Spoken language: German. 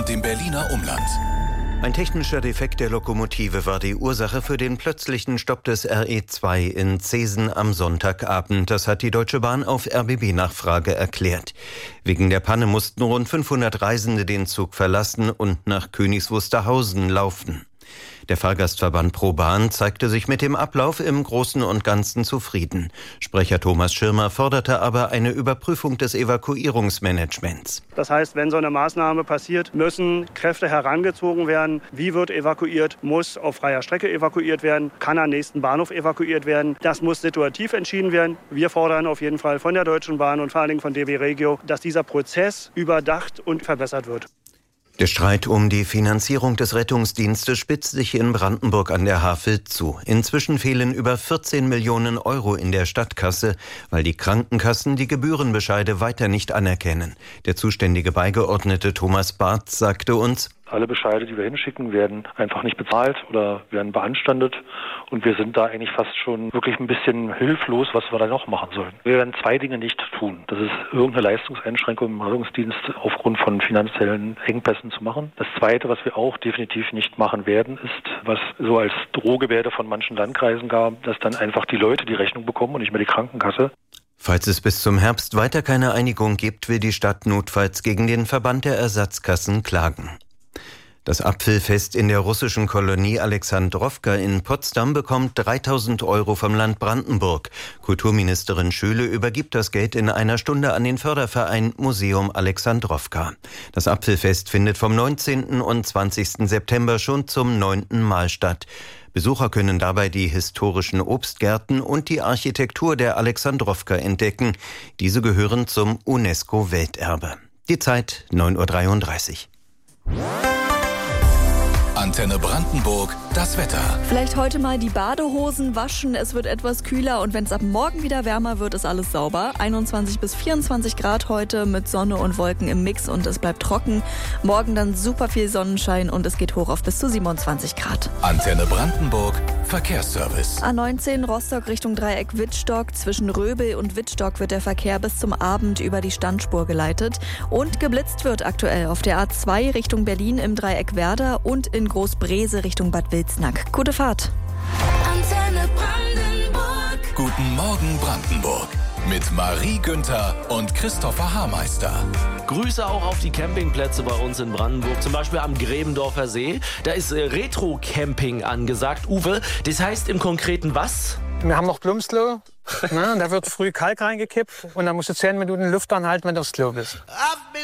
und dem Berliner Umland. Ein technischer Defekt der Lokomotive war die Ursache für den plötzlichen Stopp des RE2 in Zeesen am Sonntagabend. Das hat die Deutsche Bahn auf RBB-Nachfrage erklärt. Wegen der Panne mussten rund 500 Reisende den Zug verlassen und nach Königs Wusterhausen laufen. Der Fahrgastverband ProBahn zeigte sich mit dem Ablauf im Großen und Ganzen zufrieden. Sprecher Thomas Schirmer forderte aber eine Überprüfung des Evakuierungsmanagements. Das heißt, wenn so eine Maßnahme passiert, müssen Kräfte herangezogen werden. Wie wird evakuiert? Muss auf freier Strecke evakuiert werden? Kann am nächsten Bahnhof evakuiert werden? Das muss situativ entschieden werden. Wir fordern auf jeden Fall von der Deutschen Bahn und vor allen Dingen von DB Regio, dass dieser Prozess überdacht und verbessert wird. Der Streit um die Finanzierung des Rettungsdienstes spitzt sich in Brandenburg an der Havel zu. Inzwischen fehlen über 14 Millionen Euro in der Stadtkasse, weil die Krankenkassen die Gebührenbescheide weiter nicht anerkennen. Der zuständige Beigeordnete Thomas Barth sagte uns: Alle Bescheide, die wir hinschicken, werden einfach nicht bezahlt oder werden beanstandet. Und wir sind da eigentlich fast schon wirklich ein bisschen hilflos, was wir da noch machen sollen. Wir werden zwei Dinge nicht tun. Das ist irgendeine Leistungseinschränkung im Rettungsdienst aufgrund von finanziellen Engpässen zu machen. Das Zweite, was wir auch definitiv nicht machen werden, ist, was so als Drohgebärde von manchen Landkreisen gab, dass dann einfach die Leute die Rechnung bekommen und nicht mehr die Krankenkasse. Falls es bis zum Herbst weiter keine Einigung gibt, will die Stadt notfalls gegen den Verband der Ersatzkassen klagen. Das Apfelfest in der russischen Kolonie Alexandrowka in Potsdam bekommt 3.000 Euro vom Land Brandenburg. Kulturministerin Schüle übergibt das Geld in einer Stunde an den Förderverein Museum Alexandrowka. Das Apfelfest findet vom 19. und 20. September schon zum 9. Mal statt. Besucher können dabei die historischen Obstgärten und die Architektur der Alexandrowka entdecken. Diese gehören zum UNESCO-Welterbe. Die Zeit 9.33 Uhr. Antenne Brandenburg, das Wetter. Vielleicht heute mal die Badehosen waschen, es wird etwas kühler und wenn es ab morgen wieder wärmer wird, ist alles sauber. 21 bis 24 Grad heute mit Sonne und Wolken im Mix und es bleibt trocken. Morgen dann super viel Sonnenschein und es geht hoch auf bis zu 27 Grad. Antenne Brandenburg, Verkehrsservice. A19 Rostock Richtung Dreieck Wittstock. Zwischen Röbel und Wittstock wird der Verkehr bis zum Abend über die Standspur geleitet. Und geblitzt wird aktuell auf der A2 Richtung Berlin im Dreieck Werder und in Großbrese Richtung Bad Wilsnack. Gute Fahrt. Antenne Brandenburg. Guten Morgen Brandenburg. Mit Marie Günther und Christopher Haarmeister. Grüße auch auf die Campingplätze bei uns in Brandenburg, zum Beispiel am Gräbendorfer See. Da ist Retro-Camping angesagt. Uwe, das heißt im Konkreten was? Wir haben noch Plumpsklo. Da wird früh Kalk reingekippt und dann musst du 10 Minuten Luft anhalten, wenn du aufs Klo bist.